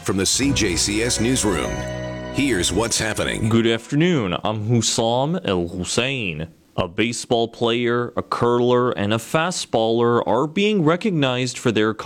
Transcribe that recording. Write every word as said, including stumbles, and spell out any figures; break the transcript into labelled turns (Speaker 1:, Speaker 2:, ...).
Speaker 1: from the C J C S Newsroom. Here's what's happening.
Speaker 2: Good afternoon. I'm Hussam El Hussein. A baseball player, a curler, and a fastballer are being recognized for their